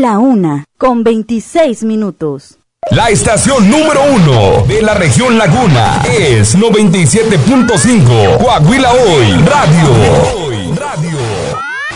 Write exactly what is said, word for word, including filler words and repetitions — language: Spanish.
La una, con veintiséis minutos. La estación número uno de la región Laguna es noventa y siete punto cinco Coahuila Hoy Radio. Radio.